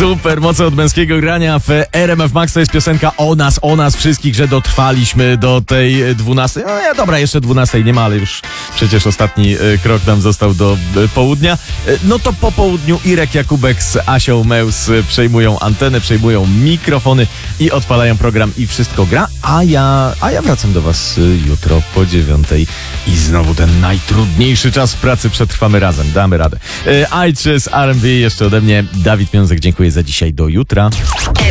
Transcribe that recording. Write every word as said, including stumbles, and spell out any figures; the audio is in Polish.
Super, moce od męskiego grania w R M F Max. To jest piosenka o nas, o nas wszystkich, że dotrwaliśmy do tej dwunastej. No ja, dobra, jeszcze dwunastej nie ma, ale już przecież ostatni y, krok nam został do y, południa. Y, no to po południu Irek Jakubek z Asią Meus y, przejmują antenę, przejmują mikrofony i odpalają program I Wszystko Gra, a ja, a ja wracam do was y, jutro po dziewiątej i znowu ten najtrudniejszy czas w pracy przetrwamy razem, damy radę. Y, Ajczy z R and B jeszcze ode mnie, Dawid Miązek, dziękuję za dzisiaj, do jutra.